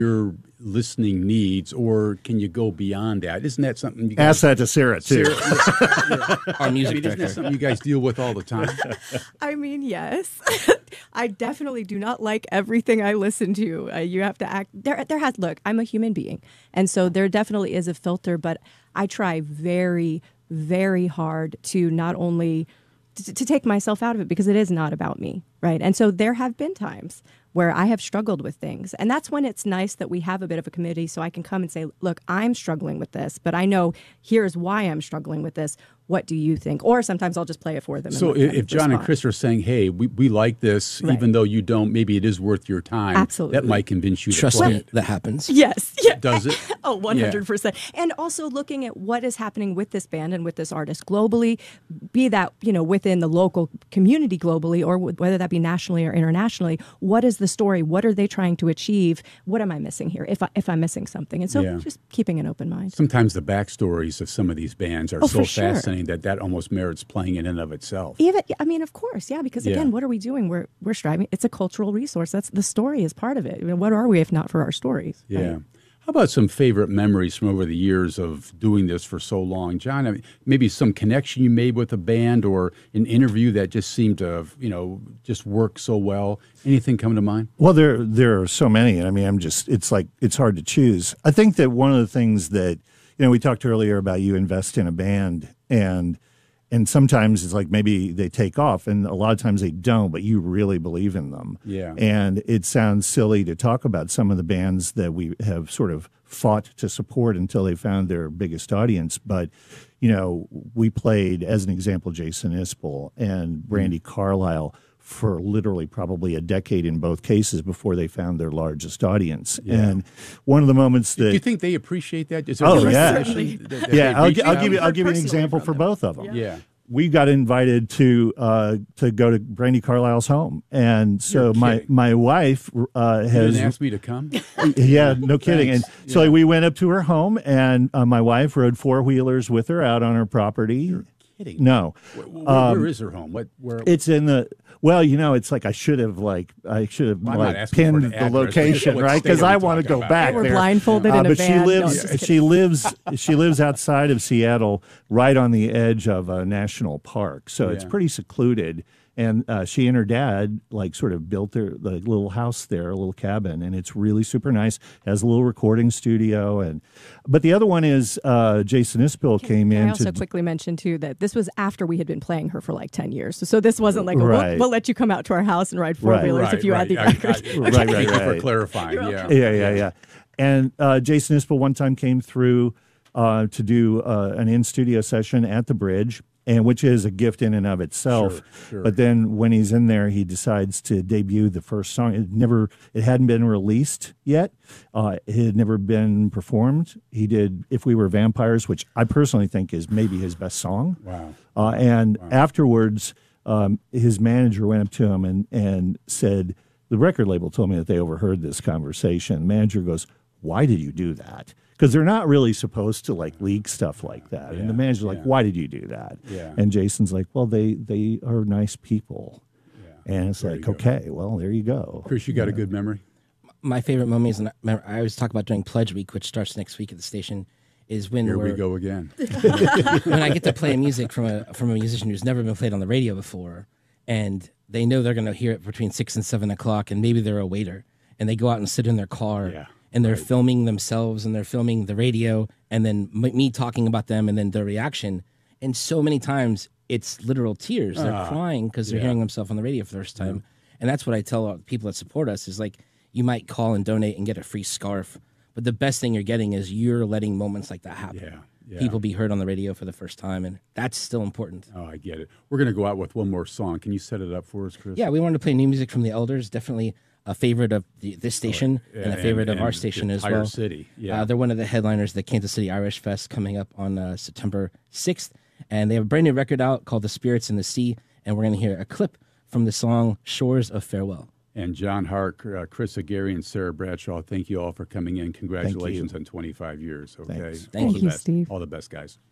your listening needs, or can you go beyond that? Isn't that something you guys... Ask that to Sarah, too. Our music Isn't that something you guys deal with all the time? I mean, yes. I definitely do not like everything I listen to. You have to act... Look, I'm a human being, and so there definitely is a filter, but I try very, very hard to not only... to take myself out of it, because it is not about me, right? And so there have been times where I have struggled with things. And that's when it's nice that we have a bit of a committee so I can come and say, look, I'm struggling with this, but I know here's why I'm struggling with this. What do you think? Or sometimes I'll just play it for them. So if John and Chris are saying, hey, we like this, right, even though you don't, maybe it is worth your time. Absolutely. That might convince you Trust to play me, it. that happens. Yes. Yeah. Does it? Oh, 100%. Yeah. And also looking at what is happening with this band and with this artist globally, be that, within the local community globally, or whether that be nationally or internationally, what is the story? What are they trying to achieve? What am I missing here if I'm missing something? And so just keeping an open mind. Sometimes the backstories of some of these bands are so fascinating that almost merits playing in and of itself. Of course, yeah, because again, what are we doing? We're striving. It's a cultural resource. That's the story is part of it. What are we if not for our stories? Yeah. Right? How about some favorite memories from over the years of doing this for so long? John, maybe some connection you made with a band or an interview that just seemed to, just work so well. Anything come to mind? Well, there are so many. I mean, it's hard to choose. I think that one of the things that, we talked earlier about you invest in a band and sometimes it's like maybe they take off, and a lot of times they don't, but you really believe in them. Yeah. And it sounds silly to talk about some of the bands that we have sort of fought to support until they found their biggest audience. But, we played, as an example, Jason Isbell and Brandi Carlile for literally probably a decade in both cases before they found their largest audience. Yeah. And one of the moments that... Do you think they appreciate that? Is there I'll give you an example for both of them. Yeah. We got invited to go to Brandi Carlile's home, and so my wife has... You didn't ask me to come? Yeah, no kidding. And so we went up to her home, and my wife rode four-wheelers with her out on her property. You're kidding. No. Where is her home? Where? It's in the... Well, it's like I should have pinned the location, right? Because I want to go back there. We're blindfolded in a van. She lives outside of Seattle, right on the edge of a national park. So it's pretty secluded. And she and her dad sort of built the little house there, a little cabin, and it's really super nice. It has a little recording studio, but the other one is Jason Isbell came in. I also quickly mention too that this was after we had been playing her for 10 years, so this wasn't we'll let you come out to our house and ride four-wheelers if you add the record. Thank you for clarifying. Yeah. And Jason Isbell one time came through to do an in-studio session at the Bridge, and which is a gift in and of itself. Sure. But then when he's in there, he decides to debut the first song. It hadn't been released yet. It had never been performed. He did "If We Were Vampires," which I personally think is maybe his best song. Wow. Afterwards, his manager went up to him and said, the record label told me that they overheard this conversation. The manager goes, "Why did you do that?" Because they're not really supposed to leak stuff like that. And the manager's like, "Why did you do that?" Yeah. And Jason's like, "Well, they are nice people." Yeah. And it's okay, well, there you go. Chris, you got a good memory? My favorite moment is, and I always talk about during Pledge Week, which starts next week at the station, is when we go again. When I get to play music from a musician who's never been played on the radio before, and they know they're going to hear it between 6 and 7 o'clock, and maybe they're a waiter, and they go out and sit in their car. Yeah. And they're filming themselves, and they're filming the radio, and then me talking about them, and then their reaction. And so many times, it's literal tears. They're crying because they're hearing themselves on the radio for the first time. And that's what I tell people that support us is you might call and donate and get a free scarf, but the best thing you're getting is you're letting moments like that happen. Yeah. People be heard on the radio for the first time, and that's still important. Oh, I get it. We're going to go out with one more song. Can you set it up for us, Chris? Yeah, we wanted to play new music from the Elders. Definitely a favorite of this station and a favorite of our station as well. City. Yeah. They're one of the headliners of the Kansas City Irish Fest coming up on September 6th. And they have a brand new record out called The Spirits in the Sea. And we're going to hear a clip from the song Shores of Farewell. And John Hart, Chris Aguirre, and Sarah Bradshaw, thank you all for coming in. Congratulations on 25 years. Okay. Thank you, Steve. All the best, guys.